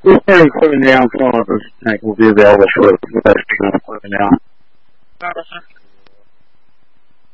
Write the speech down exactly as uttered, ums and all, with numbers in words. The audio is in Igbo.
We'll start equipment now. Come on, this tank will be available shortly. We'll start picking up equipment now.